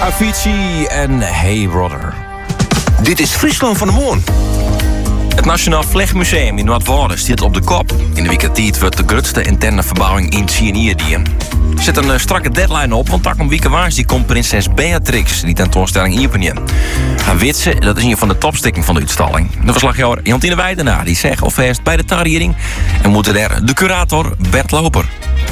Avicii en Hey Brother. Dit is Friesland van de Moon. Het Nationaal Vlechtmuseum in Noordwoude staat op de kop. In de weekentijd wordt de grootste interne verbouwing in Tsjenierdien. Er zit een strakke deadline op, want tak om weekend komt prinses Beatrix die tentoonstelling openen. Haar witse, dat is een van de topstukken van de uitstalling. De verslagjouwer Jantine Weidenaar die zegt of hij is bij de tarriering en moet er de curator Bert Loper.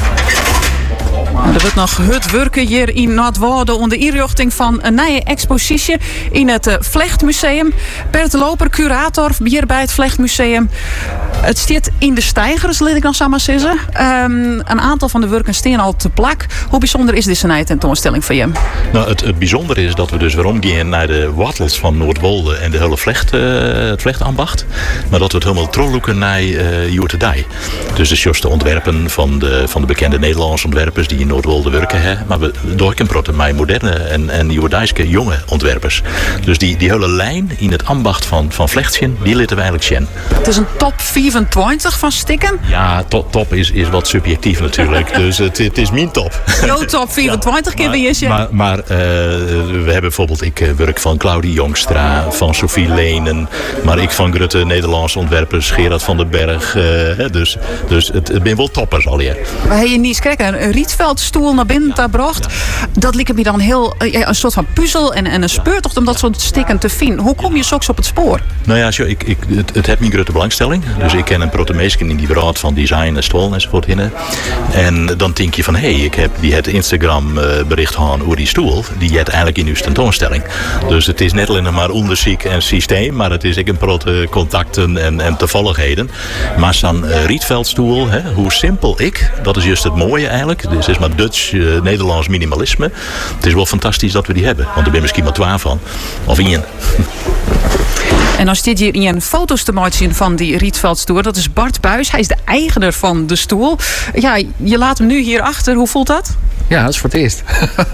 Er wordt nog het werken hier in Noordwoude onder inrichting van een nieuwe expositie in het Vlechtmuseum. Bert Loper, curator hier bij het Vlechtmuseum. Het staat in de steigers, laat ik nog zo maar zeggen. Een aantal van de werken staan al te plak. Hoe bijzonder is deze nieuwe tentoonstelling voor je? Nou, het bijzondere is dat we dus weer omgaan naar de wortels van Noordwolde en de hele het vlechtambacht. Maar dat we het helemaal terugloeken naar Joertedij. Dus de juiste ontwerpen van de bekende Nederlandse ontwerpers die in Noordwolde werken. Hè. Maar we doorkemprotten met moderne en Joerdijske jonge ontwerpers. Dus die hele lijn in het ambacht van vlechtjen, die laten we eigenlijk zien. Het is een top 24 van stikken. Ja, top is wat subjectief natuurlijk. Dus het is mijn top. Jouw top 24 keer weer je. Maar we hebben bijvoorbeeld, ik werk van Claudie Jongstra, van Sophie Lenen, maar ik van Grutte Nederlandse ontwerpers, Gerard van den Berg. Dus het ben wel toppers al hier. We hebben niet kijken, een rietveldstoel naar binnen te bracht. Dat lijkt me dan heel een soort van puzzel en een speurtocht om dat soort stikken te vinden. Hoe kom je soms op het spoor? Nou ja, het heeft mijn grote belangstelling. Dus ik ken een protomeesken in die wereld van design en stoel enzovoort in. En dan denk je van, ik heb het Instagram bericht gehad over die stoel. Die het eigenlijk in uw tentoonstelling. Dus het is net alleen maar onderzoek en systeem, maar het is ook een prote contacten en toevalligheden. Maar zo'n rietveldstoel, hoe simpel dat is juist het mooie eigenlijk. Dit is maar Dutch, Nederlands minimalisme. Het is wel fantastisch dat we die hebben. Want er ben misschien maar 12 van. Of 1. En dan zit hier een foto's te maken van die rietveldstoel. Dat is Bart Buijs. Hij is de eigenaar van de stoel. Ja, je laat hem nu hier achter. Hoe voelt dat? Ja, dat is voor het eerst.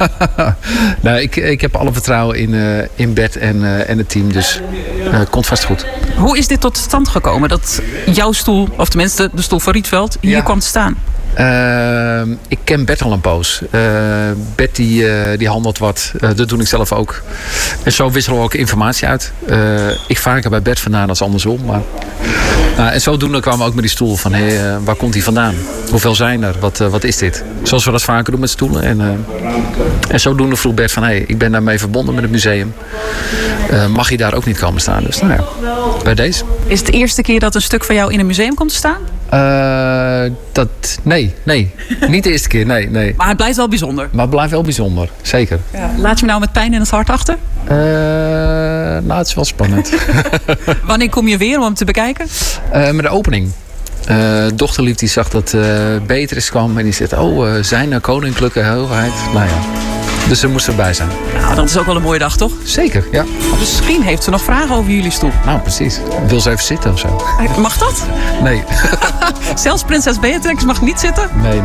Nou, ik heb alle vertrouwen in Bert en het team. Dus het komt vast goed. Hoe is dit tot stand gekomen? Dat jouw stoel, of tenminste de stoel van Rietveld, hier kwam te staan? Ik ken Bert al een poos. Bert die handelt wat. Dat doe ik zelf ook. En zo wisselen we ook informatie uit. Ik vaker bij Bert vandaan als andersom. Maar, en zodoende kwamen we ook met die stoel van waar komt die vandaan? Hoeveel zijn er? Wat is dit? Zoals we dat vaker doen met stoelen. En zodoende vroeg Bert van ik ben daarmee verbonden met het museum. Mag je daar ook niet komen staan? Dus nou ja, bij deze. Is het de eerste keer dat een stuk van jou in een museum komt te staan? Nee. Niet de eerste keer, nee. Maar het blijft wel bijzonder. Maar het blijft wel bijzonder, zeker. Ja. Laat je me nou met pijn in het hart achter? Nou, het is wel spannend. Wanneer kom je weer om hem te bekijken? Met de opening. Dochterlief die zag dat Beatrix kwam en die zei, zijn koninklijke hoogheid. Nou ja, dus ze moest erbij zijn. Nou, dat is ook wel een mooie dag, toch? Zeker, ja. Misschien heeft ze nog vragen over jullie stoel. Nou, precies. Wil ze even zitten of zo? Mag dat? Nee. Zelfs prinses Beatrix mag niet zitten? Nee.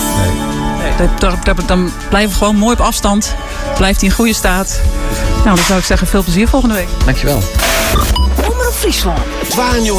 Dan blijven we gewoon mooi op afstand. Blijft hij in goede staat. Nou, dan zou ik zeggen, veel plezier volgende week. Dankjewel. Omroep Friesland. 92.6